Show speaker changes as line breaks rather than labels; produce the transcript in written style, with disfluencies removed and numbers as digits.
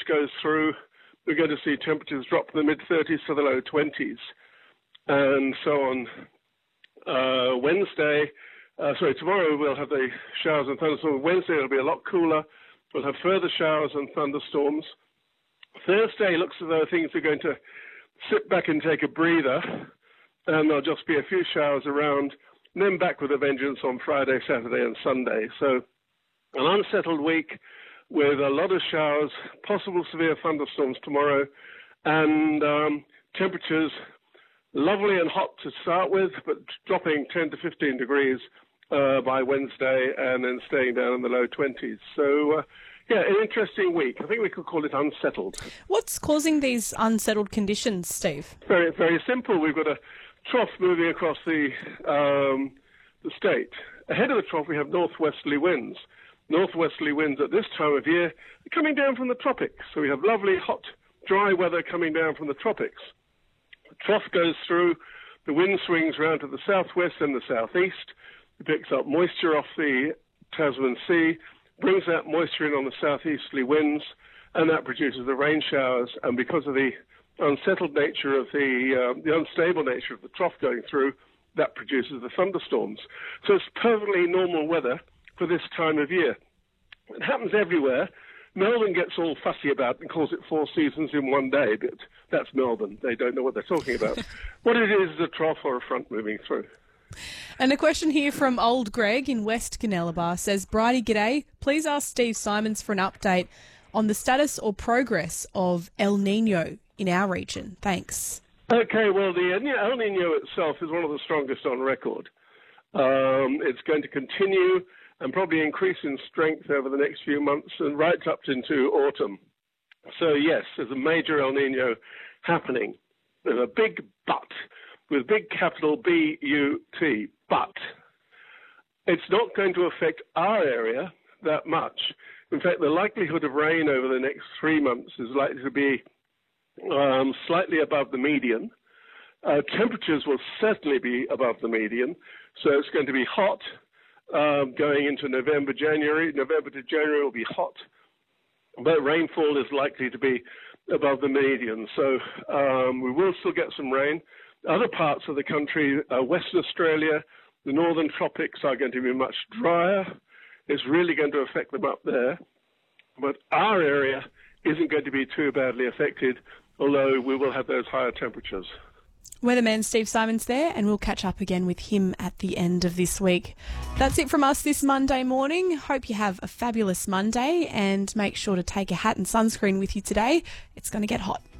goes through, we're going to see temperatures drop from the mid-30s to the low 20s. And so on tomorrow we'll have the showers and thunderstorms. Wednesday it'll be a lot cooler. We'll have further showers and thunderstorms. Thursday looks as though things are going to sit back and take a breather, and there'll just be a few showers around, and then back with a vengeance on Friday, Saturday, and Sunday. So an unsettled week with a lot of showers, possible severe thunderstorms tomorrow, and temperatures lovely and hot to start with, but dropping 10 to 15 degrees by Wednesday, and then staying down in the low 20s. So, an interesting week. I think we could call it unsettled.
What's causing these unsettled conditions, Steve?
Very, very simple. We've got a trough moving across the state. Ahead of the trough, we have northwesterly winds. Northwesterly winds at this time of year are coming down from the tropics. So we have lovely, hot, dry weather coming down from the tropics. The trough goes through, the wind swings round to the southwest and the southeast. It picks up moisture off the Tasman Sea, brings that moisture in on the southeasterly winds, and that produces the rain showers. And because of the unsettled nature of the unstable nature of the trough going through, that produces the thunderstorms. So it's perfectly normal weather for this time of year. It happens everywhere. Melbourne gets all fussy about it and calls it 4 seasons in one day, but that's Melbourne. They don't know what they're talking about. What it is a trough or a front moving through.
And a question here from Old Greg in West Canelabar says, Bridie, g'day. Please ask Steve Simons for an update on the status or progress of El Nino in our region. Thanks.
Okay, well, the El Nino itself is one of the strongest on record. It's going to continue and probably increase in strength over the next few months and right up into autumn. So, yes, there's a major El Nino happening. There's a big but, with big capital B-U-T, but it's not going to affect our area that much. In fact, the likelihood of rain over the next 3 months is likely to be slightly above the median. Temperatures will certainly be above the median, so it's going to be hot going into November, January. November to January will be hot, but rainfall is likely to be above the median. So we will still get some rain. Other parts of the country, Western Australia, the northern tropics are going to be much drier. It's really going to affect them up there. But our area isn't going to be too badly affected, although we will have those higher temperatures.
Weatherman Steve Simons there, and we'll catch up again with him at the end of this week. That's it from us this Monday morning. Hope you have a fabulous Monday, and make sure to take a hat and sunscreen with you today. It's going to get hot.